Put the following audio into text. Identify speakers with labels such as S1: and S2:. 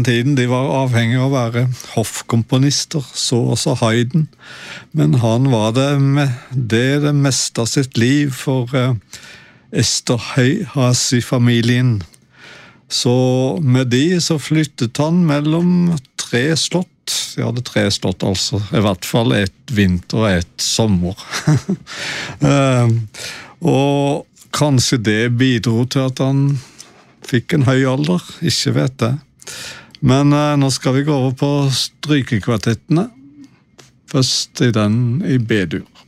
S1: den tiden, de var avhengig av å være hoffkomponister, så også Haydn. Men han var det meste av sitt liv for Esterházy-familien. Så med de så flyttet han mellom 3 slott. De hadde 3 slott, altså. I hvert fall et vinter og et sommer. Og kanskje det bidro til at han fikk en høy alder, ikke vet det. Men nå skal vi gå over på strykekvartettene. Først i B-dur.